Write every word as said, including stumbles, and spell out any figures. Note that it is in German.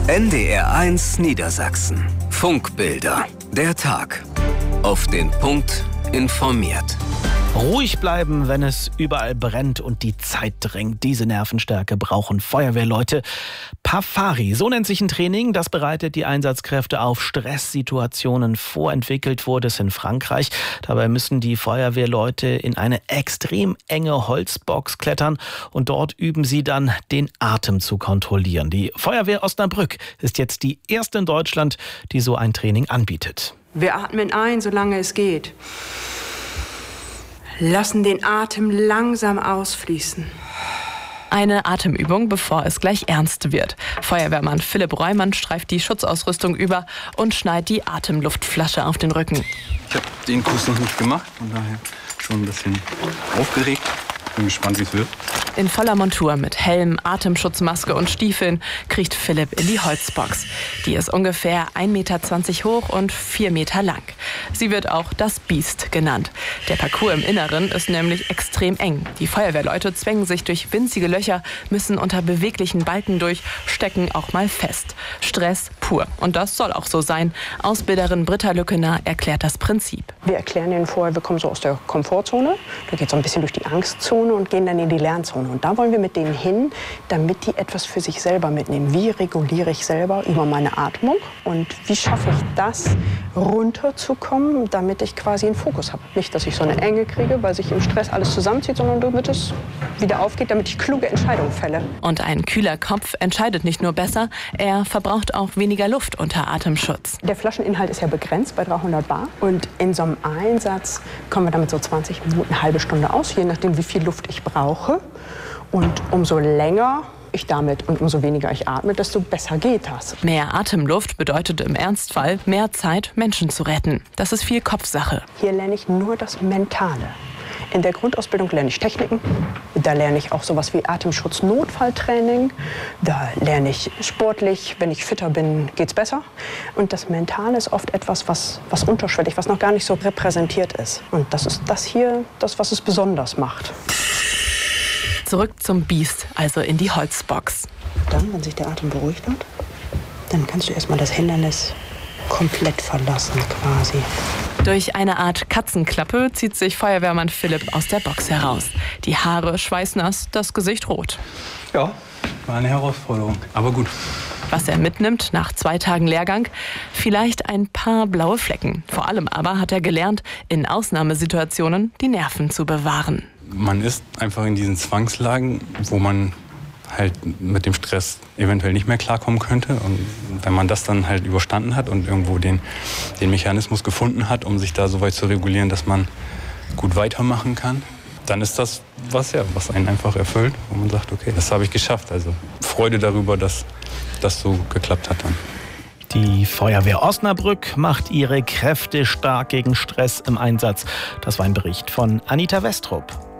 N D R eins Niedersachsen. Funkbilder. Der Tag. Auf den Punkt informiert. Ruhig bleiben, wenn es überall brennt und die Zeit drängt. Diese Nervenstärke brauchen Feuerwehrleute. Pafari, so nennt sich ein Training, das bereitet die Einsatzkräfte auf Stresssituationen vor. Entwickelt wurde es in Frankreich. Dabei müssen die Feuerwehrleute in eine extrem enge Holzbox klettern und dort üben sie dann, den Atem zu kontrollieren. Die Feuerwehr Osnabrück ist jetzt die erste in Deutschland, die so ein Training anbietet. Wir atmen ein, solange es geht. Lassen den Atem langsam ausfließen. Eine Atemübung, bevor es gleich ernst wird. Feuerwehrmann Philipp Reumann streift die Schutzausrüstung über und schnallt die Atemluftflasche auf den Rücken. Ich habe den Kurs noch nicht gemacht, von daher schon ein bisschen aufgeregt. Bin gespannt, wie es wird. In voller Montur mit Helm, Atemschutzmaske und Stiefeln kriecht Philipp in die Holzbox. Die ist ungefähr ein Meter zwanzig hoch und vier Meter lang. Sie wird auch das Biest genannt. Der Parcours im Inneren ist nämlich extrem eng. Die Feuerwehrleute zwängen sich durch winzige Löcher, müssen unter beweglichen Balken durch, stecken auch mal fest. Stress pur. Und das soll auch so sein. Ausbilderin Britta Lückener erklärt das Prinzip. Wir erklären ihnen vorher, wir kommen so aus der Komfortzone. Da geht so ein bisschen durch die Angstzone und gehen dann in die Lernzone. Und da wollen wir mit denen hin, damit die etwas für sich selber mitnehmen. Wie reguliere ich selber über meine Atmung und wie schaffe ich das, runterzukommen, damit ich quasi einen Fokus habe. Nicht, dass ich so eine Enge kriege, weil sich im Stress alles zusammenzieht, sondern damit es wieder aufgeht, damit ich kluge Entscheidungen fälle. Und ein kühler Kopf entscheidet nicht nur besser, er verbraucht auch weniger Luft unter Atemschutz. Der Flascheninhalt ist ja begrenzt bei dreihundert Bar. Und in so einem Einsatz kommen wir damit so zwanzig Minuten, eine halbe Stunde aus, je nachdem, wie viel Luft ich brauche. Und umso länger ich damit und umso weniger ich atme, desto besser geht das. Mehr Atemluft bedeutet im Ernstfall mehr Zeit, Menschen zu retten. Das ist viel Kopfsache. Hier lerne ich nur das Mentale. In der Grundausbildung lerne ich Techniken. Da lerne ich auch sowas wie Atemschutz-Notfalltraining. Da lerne ich sportlich. Wenn ich fitter bin, geht's besser. Und das Mentale ist oft etwas, was, was unterschwellig, was noch gar nicht so repräsentiert ist. Und das ist das hier, das, was es besonders macht. Zurück zum Biest, also in die Holzbox. Dann, wenn sich der Atem beruhigt hat, dann kannst du erstmal das Hindernis komplett verlassen quasi. Durch eine Art Katzenklappe zieht sich Feuerwehrmann Philipp aus der Box heraus. Die Haare schweißnass, das Gesicht rot. Ja, war eine Herausforderung, aber gut. Was er mitnimmt nach zwei Tagen Lehrgang? Vielleicht ein paar blaue Flecken. Vor allem aber hat er gelernt, in Ausnahmesituationen die Nerven zu bewahren. Man ist einfach in diesen Zwangslagen, wo man halt mit dem Stress eventuell nicht mehr klarkommen könnte. Und wenn man das dann halt überstanden hat und irgendwo den, den Mechanismus gefunden hat, um sich da so weit zu regulieren, dass man gut weitermachen kann, dann ist das was, ja, was einen einfach erfüllt, wo man sagt, okay, das habe ich geschafft. Also Freude darüber, dass das so geklappt hat dann. Die Feuerwehr Osnabrück macht ihre Kräfte stark gegen Stress im Einsatz. Das war ein Bericht von Anita Westrup.